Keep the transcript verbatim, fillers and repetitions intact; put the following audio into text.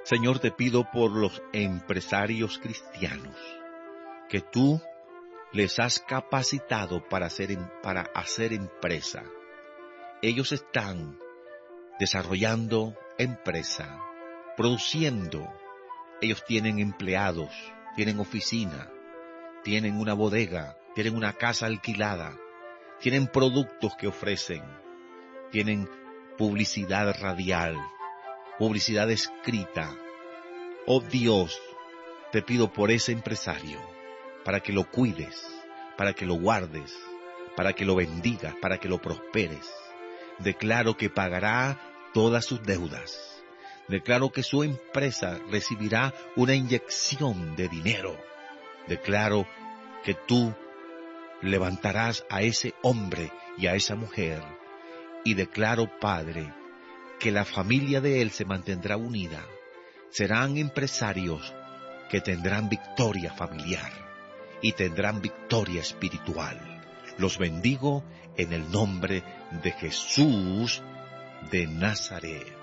Señor, te pido por los empresarios cristianos, que tú les has capacitado para hacer, em- para hacer empresa. Ellos están desarrollando empresa, produciendo. Ellos tienen empleados, tienen oficina, tienen una bodega, tienen una casa alquilada, tienen productos que ofrecen, tienen publicidad radial, publicidad escrita. Oh Dios, te pido por ese empresario, para que lo cuides, para que lo guardes, para que lo bendigas, para que lo prosperes. Declaro que pagará todas sus deudas. Declaro que su empresa recibirá una inyección de dinero. Declaro que tú levantarás a ese hombre y a esa mujer. Y declaro, Padre, que la familia de él se mantendrá unida. Serán empresarios que tendrán victoria familiar y tendrán victoria espiritual. Los bendigo en el nombre de Jesús de Nazaret.